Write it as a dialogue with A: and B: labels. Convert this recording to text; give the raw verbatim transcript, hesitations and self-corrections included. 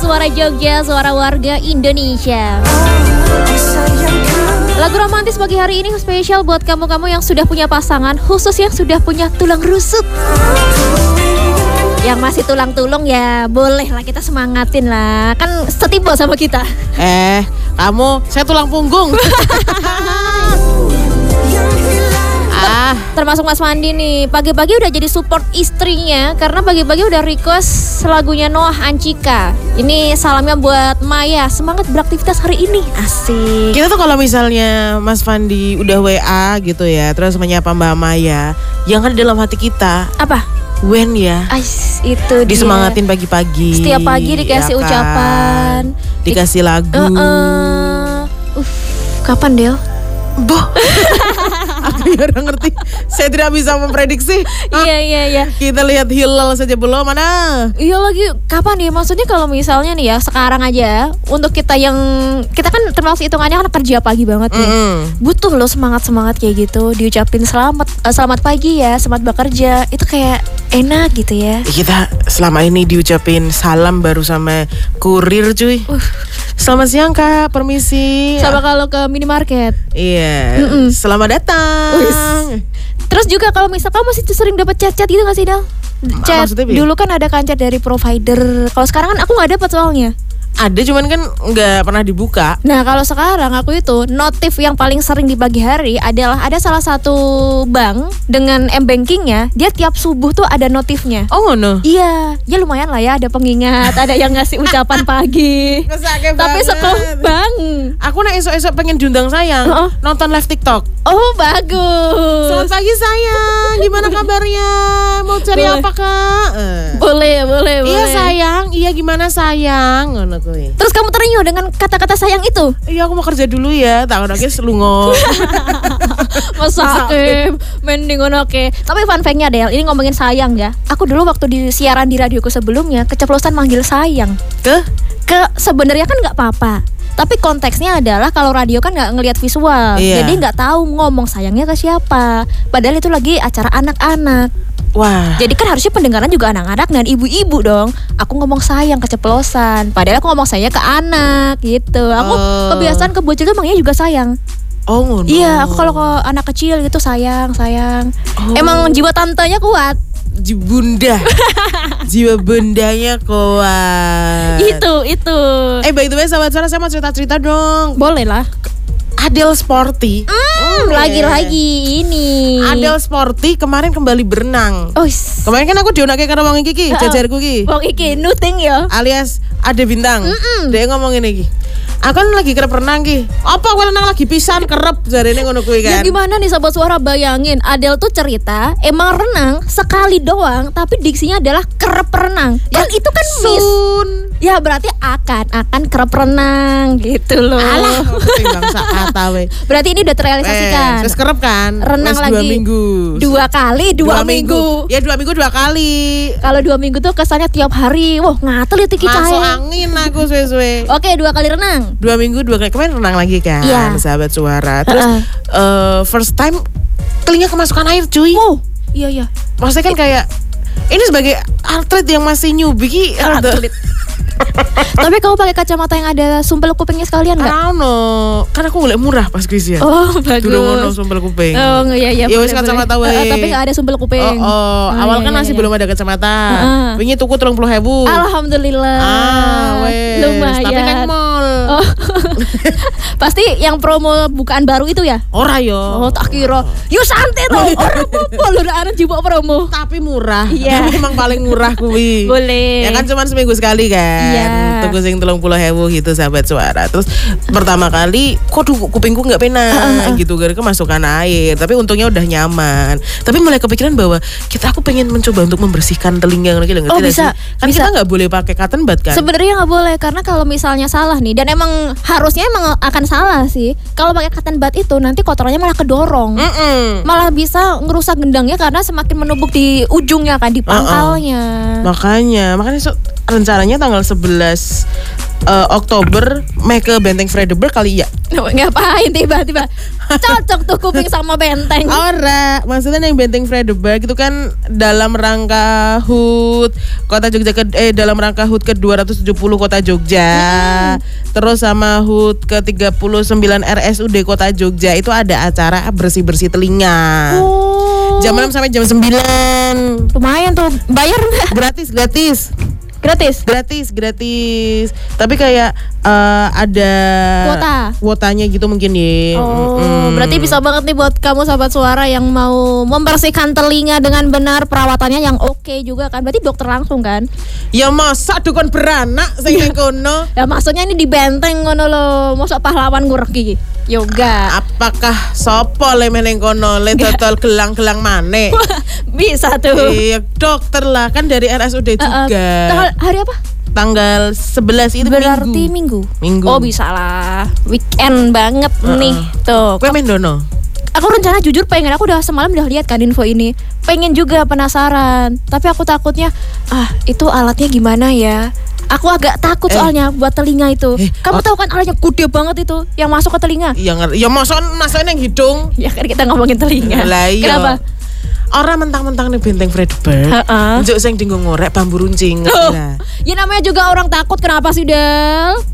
A: suara Jogja, suara warga Indonesia. Lagu romantis pagi hari ini spesial buat kamu-kamu yang sudah punya pasangan, khusus yang sudah punya tulang rusuk. Yang masih tulang-tulung ya boleh lah kita semangatin lah. Kan setipe sama kita.
B: Eh, kamu, saya tulang punggung.
A: Ah, termasuk Mas Mandi nih, pagi-pagi udah jadi support istrinya karena pagi-pagi udah request lagunya Noah Anchika. Ini salamnya buat Maya, semangat beraktivitas hari ini. Asik.
B: Kita tuh kalau misalnya Mas Fandi udah W A gitu ya, terus menyapa Mbak Maya, yang ada dalam hati kita
A: apa?
B: When ya?
A: Ais, itu
B: disemangatin dia. Pagi-pagi.
A: Setiap pagi dikasih
B: ya kan?
A: Ucapan,
B: dikasih lagu.
A: Uh, uh. Uff, kapan Del?
B: Boh. Aku ya orang ngerti. Saya tidak bisa memprediksi.
A: Iya iya iya.
B: Kita lihat hilal saja belum, mana?
A: Iya lagi kapan nih? Maksudnya kalau misalnya nih ya sekarang aja untuk kita yang kita kan termasuk hitungannya kan kerja pagi banget nih. Mm-hmm. Butuh loh semangat-semangat kayak gitu, diucapin selamat uh, selamat pagi ya, selamat bekerja. Itu kayak enak gitu ya.
B: Kita selama ini diucapin salam baru sama kurir cuy. Uh. Selamat siang Kak, permisi.
A: Sama kalau ke minimarket.
B: Iya. Mm-mm. Selamat datang.
A: Uish. Terus juga kalau misal kamu masih sering dapat chat-chat gitu gak sih Dal? Chat. Dulu kan ada kan chat dari provider. Kalau sekarang kan aku nggak dapat soalnya.
B: Ada cuman kan nggak pernah dibuka.
A: Nah kalau sekarang aku itu notif yang paling sering di pagi hari adalah ada salah satu bank dengan m-bankingnya, dia tiap subuh tuh ada notifnya.
B: Oh no.
A: Iya, ya lumayan lah ya ada pengingat, ada yang ngasih ucapan pagi. Tapi sekolah bank.
B: Aku nih esok-esok pengen diundang sayang uh-uh. nonton live TikTok.
A: Oh bagus.
B: Selamat pagi sayang, gimana kabarnya? Mau cari boleh. Apa kak? Uh.
A: Boleh, boleh, boleh.
B: Iya sayang, iya gimana sayang?
A: Terus kamu terenyuh dengan kata-kata sayang itu?
B: Iya aku mau kerja dulu ya, tak ada lagi selungo.
A: Masake, mending oke. Tapi fun fact-nya Del, ini ngomongin sayang ya. Aku dulu waktu di siaran di radioku sebelumnya keceplosan manggil sayang.
B: Ke?
A: Ke sebenarnya kan nggak apa-apa. Tapi konteksnya adalah kalau radio kan nggak ngelihat visual, iya. Jadi nggak tahu ngomong sayangnya ke siapa. Padahal itu lagi acara anak-anak.
B: Wah.
A: Jadi kan harusnya pendengaran juga anak-anak dan ibu-ibu dong. Aku ngomong sayang keceplosan. Padahal aku ngomong sayang ke anak gitu. Aku uh. kebiasaan ke bocil tuh manggilnya juga sayang.
B: Oh no.
A: Iya, aku kalau ke anak kecil gitu sayang, sayang. Oh. Emang jiwa tantenya kuat.
B: Jiwa bunda. Jiwa bundanya kuat.
A: Itu, itu.
B: Eh by the way sahabat suara, saya mau cerita-cerita dong.
A: Boleh lah.
B: Adele Sporty.
A: Mm, oh, lagi-lagi ini.
B: Adele Sporty kemarin kembali berenang.
A: Oh,
B: kemarin kan aku diunake karo wong iki ki, jajarku ki.
A: Wong iki nuting ya.
B: Alias Ade Bintang.
A: Mm-mm.
B: Dia ngomong ini ki. Aku kan lagi kerep renang ki. Apa kowe renang lagi pisan kerep jarene ngono kuwi kan.
A: Ya gimana nih sahabat suara, bayangin Adele tuh cerita emang renang sekali doang tapi diksinya adalah kerep renang. Ya, kan itu kan miss. Ya berarti akan akan kerep renang gitu loh.
B: Alah, bangsa atawe.
A: Berarti ini udah terrealisasikan.
B: Eh, terus kerep kan?
A: Renang
B: Mas
A: lagi
B: dua minggu.
A: Dua kali dua, dua minggu. minggu.
B: Ya dua minggu dua kali.
A: Kalau dua minggu tuh kesannya tiap hari. Wah ngatel itu kita.
B: Masuk angin aku suwe-suwe.
A: Oke dua kali renang.
B: Dua minggu dua kali, kemarin renang lagi kan,
A: ya.
B: Sahabat suara. Terus uh-uh. uh, first time telinga kemasukan air cuy.
A: Oh iya iya.
B: Maksudnya kan kayak ini sebagai atlet yang masih newbie atlet.
A: Tapi kamu pakai kacamata yang ada sumpel kupingnya sekalian nggak?
B: I don't know, kan aku ngeliat murah pas Chris ya.
A: Oh bagus.
B: Dulu ngono sumpel kuping.
A: Oh iya iya.
B: Ya wis kacamata wae.
A: Uh, tapi nggak ada sumpel kuping.
B: Oh, oh. oh awal iya, kan iya, masih iya. belum ada kacamata. Uh-uh. Wingi tuku tiga puluh ribu.
A: Alhamdulillah.
B: Ah wes.
A: Lumayan.
B: Tapi nang mall.
A: Oh. Pasti yang promo bukaan baru itu ya?
B: Ora yo.
A: Oh tak kira. Yo santai tuh. Ora apa-apa lho arep jebok promo.
B: Tapi murah.
A: Iya.
B: Tapi emang paling murah kuwi.
A: Boleh.
B: Ya kan cuma seminggu sekali kan.
A: Iya.
B: Tuku sing tiga puluh ribu gitu sahabat suara. Terus pertama kali kok duh, kupingku nggak penak uh, uh. gitu gara-gara kemasukan air. Tapi untungnya udah nyaman. Tapi mulai kepikiran bahwa kita aku pengen mencoba untuk membersihkan telinga gitu.
A: Oh bisa.
B: Kan
A: bisa.
B: kita nggak boleh pakai cotton bud kan?
A: Sebenarnya nggak boleh karena kalau misalnya salah nih dan emang harusnya emang akan salah sih. Kalau pakai cotton bud itu nanti kotorannya malah kedorong. Mm-mm. Malah bisa ngerusak gendangnya karena semakin menumpuk di ujungnya kan di pangkalnya.
B: Uh-uh. Makanya, makanya so, rencananya tanggal sebelas uh, Oktober meh ke Benteng Fredebel kali ya.
A: Ngapain tiba-tiba cocok tuh kuping sama benteng.
B: Ora, maksudnya yang Benteng Fredebel itu kan dalam rangka H U T Kota Jogja ke, eh dalam rangka H U T ke dua ratus tujuh puluh Kota Jogja. Hmm. Terus sama H U T ke tiga puluh sembilan R S U D Kota Jogja itu ada acara bersih-bersih telinga.
A: Oh.
B: Jam enam sampai jam sembilan.
A: Lumayan tuh, bayar enggak?
B: Gratis, gratis.
A: Gratis?
B: Gratis, gratis. Tapi kayak uh, ada
A: kuota,
B: kuotanya gitu mungkin ya.
A: Oh,
B: mm.
A: berarti bisa banget nih buat kamu sahabat suara yang mau membersihkan telinga dengan benar, perawatannya yang oke okay juga kan. Berarti dokter langsung kan?
B: Ya masa dukun beranak sing ning kono.
A: Ya maksudnya ini di benteng ngono lho. Mosok pahlawan ngureki. Yoga.
B: Apakah sopo le meneng kono le total gelang-gelang maneh?
A: Bisa tuh.
B: Iya, dokter lah kan dari R S U D juga. Uh, uh,
A: tanggal hari apa?
B: Tanggal sebelas itu
A: berarti minggu.
B: Minggu.
A: Oh, bisa lah. Weekend banget uh, uh. nih. Tuh.
B: Kowe mendono.
A: Aku rencana jujur pengen, aku udah semalam udah lihat kan info ini. Pengen juga, penasaran. Tapi aku takutnya ah, itu alatnya gimana ya? Aku agak takut soalnya eh. buat telinga itu. Eh, Kamu oh. tahu kan alatnya gede banget itu yang masuk ke telinga?
B: Iya ngerti. Ya masa masukin yang hidung?
A: Ya kan kita ngomongin telinga.
B: Lah iya.
A: Kenapa?
B: Orang mentang-mentang nih Benteng Fredebel,
A: heeh.
B: Njok sing dinggo ngorek bambu runcing.
A: Oh, ya namanya juga orang takut, kenapa sih Del?